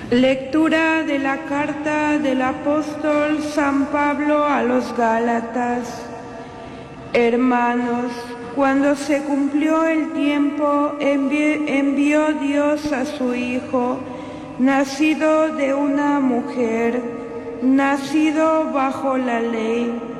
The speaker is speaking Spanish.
Lectura de la carta del apóstol San Pablo a los Gálatas. Hermanos, cuando se cumplió el tiempo, envió Dios a su Hijo, nacido de una mujer, nacido bajo la ley,